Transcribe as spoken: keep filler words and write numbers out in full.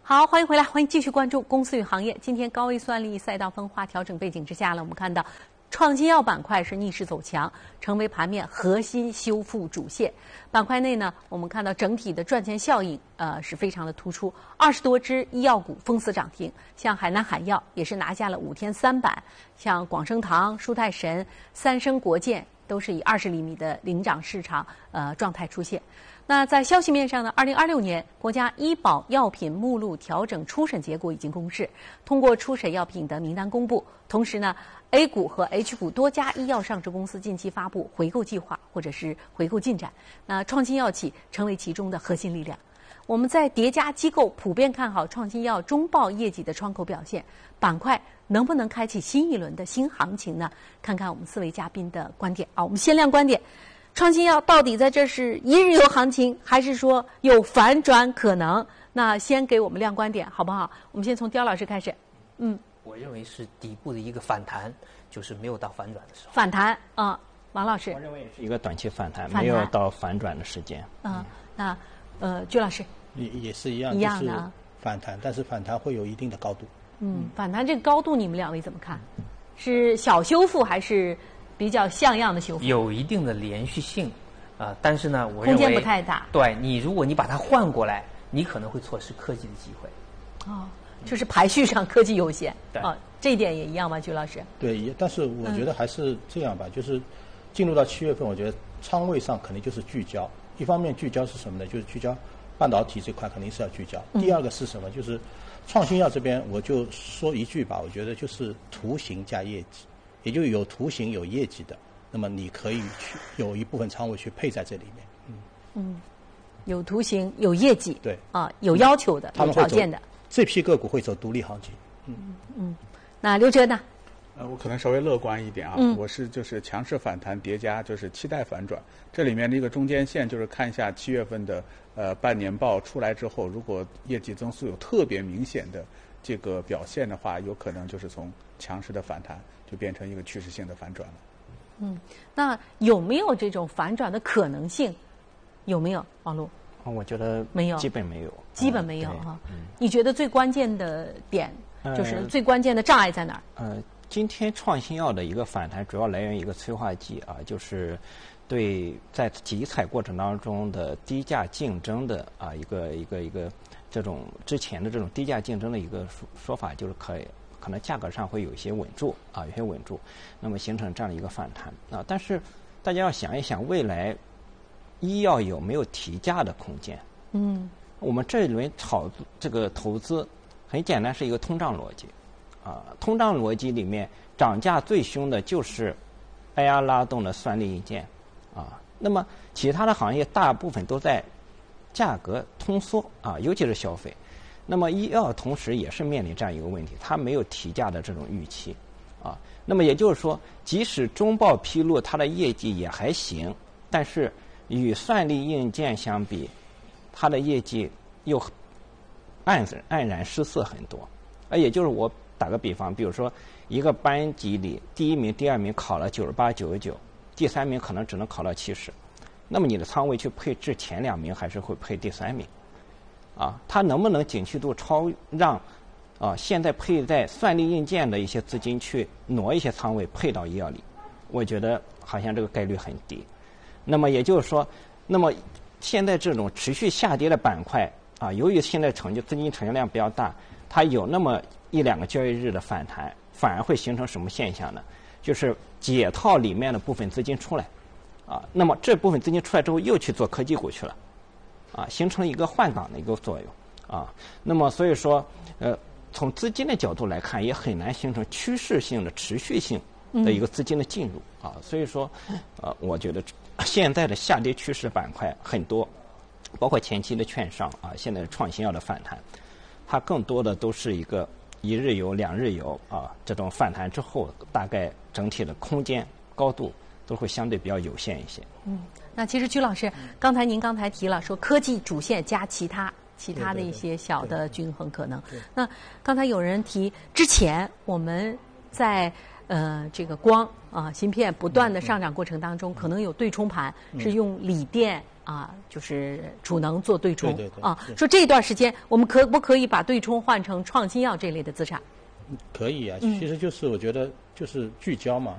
好，欢迎回来，欢迎继续关注公司与行业。今天高位算力赛道分化调整背景之下呢，我们看到创新药板块是逆势走强，成为盘面核心修复主线。板块内呢，我们看到整体的赚钱效应呃是非常的突出，二十多只医药股封死涨停，像海南海药也是拿下了五天三板，像广生堂、舒泰神、三生国健都是以二十厘米的领涨市场呃状态出现。那在消息面上呢，二零二六年国家医保药品目录调整初审结果已经公示，通过初审药品的名单公布。同时呢 ，A 股和 H 股多家医药上市公司近期发布回购计划或者是回购进展，那创新药企成为其中的核心力量。我们在叠加机构普遍看好创新药中报业绩的窗口表现，板块能不能开启新一轮的新行情呢？看看我们四位嘉宾的观点啊，我们先亮观点。创新药到底在这是一日游行情，还是说有反转可能？那先给我们亮观点，好不好？我们先从刁老师开始。嗯， 我认为是底部的一个反弹，就是没有到反转的时候。 反弹啊、呃，王老师。 我认为是一个短期反弹， 反弹没有到反转的时间。 啊、呃，那呃，鞠老师也也是一样， 一样的就是反弹，但是反弹会有一定的高度。 嗯，反弹这个高度，你们两位怎么看？是小修复还是比较像样的修复？ 有一定的连续性。啊、呃，但是呢，我认为空间不太大。 对你，如果你把它换过来，你可能会错失科技的机会。 哦，就是排序上科技优先。 对。 哦，这一点也一样吗，鞠老师？ 对，也但是我觉得还是这样吧，嗯、就是进入到七月份，我觉得仓位上肯定就是聚焦。一方面聚焦是什么呢？就是聚焦半导体这块肯定是要聚焦。 嗯、 第二个是什么？就是创新药这边，我就说一句吧，我觉得就是图形加业绩，也就有图形有业绩的。那么你可以去有一部分仓位去配在这里面，嗯嗯，有图形、有业绩， 对啊，有要求的、有条件的， 这批个股会走独立行情，嗯嗯。那刘哲呢？ 呃，我可能稍微乐观一点啊，嗯、我是就是强势反弹叠加，就是期待反转。这里面的一个中间线就是看一下七月份的呃半年报出来之后，如果业绩增速有特别明显的这个表现的话，有可能就是从强势的反弹就变成一个趋势性的反转了。 嗯，那有没有这种反转的可能性？有没有，王璐？ 我觉得没有， 基本没有， 基本没有哈。 嗯、 你觉得最关键的点，就是最关键的障碍在哪儿？ 呃，今天创新药的一个反弹主要来源于一个催化剂啊，就是对在集采过程当中的低价竞争的啊一个一个一个这种之前的这种低价竞争的一个说说法，就是可以。可能价格上会有一些稳住啊，有些稳住，那么形成这样的一个反弹啊。但是大家要想一想，未来医药有没有提价的空间？ 嗯， 我们这一轮炒这个投资很简单，是一个通胀逻辑啊。通胀逻辑里面涨价最凶的就是 A R 拉动的算力硬件啊。那么其他的行业大部分都在价格通缩啊，尤其是消费。那么医药同时也是面临这样一个问题，它没有提价的这种预期，啊，那么也就是说，即使中报披露它的业绩也还行，但是与算力硬件相比，它的业绩又黯黯然失色很多。啊，也就是我打个比方，比如说一个班级里第一名、第二名考了九十八、九十九，第三名可能只能考到七十，那么你的仓位去配置前两名，还是会配第三名？啊，它能不能景气度超让啊现在配在算力硬件的一些资金去挪一些仓位配到医药里？我觉得好像这个概率很低。那么也就是说，那么现在这种持续下跌的板块啊，由于现在成交资金成交量比较大，它有那么一两个交易日的反弹，反而会形成什么现象呢？就是解套里面的部分资金出来，啊，那么这部分资金出来之后又去做科技股去了。啊，形成了一个换挡的一个作用啊。那么所以说，呃，从资金的角度来看，也很难形成趋势性的、持续性的一个资金的进入啊。所以说，呃，我觉得现在的下跌趋势板块很多，包括前期的券商啊，现在的创新药的反弹，它更多的都是一个一日游、两日游啊，这种反弹之后，大概整体的空间高度都会相对比较有限一些。 嗯。那其实鞠老师，刚才您刚才提了说科技主线加其他其他的一些小的均衡可能。那刚才有人提，之前我们在呃这个光啊芯片不断的上涨过程当中，可能有对冲盘，是用锂电啊，就是储能做对冲对对对啊。 对说这段时间我们可不可以把对冲换成创新药这类的资产？ 可以啊， 嗯其实就是我觉得就是聚焦嘛。